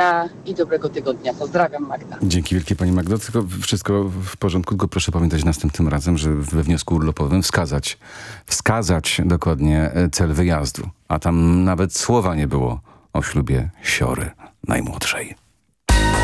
dnia i dobrego tygodnia. Pozdrawiam, Magda. Dzięki wielkie pani Magdo. Tylko wszystko w porządku, tylko proszę pamiętać następnym razem, że we wniosku urlopowym wskazać dokładnie cel wyjazdu. A tam nawet słowa nie było o ślubie Siory najmłodszej.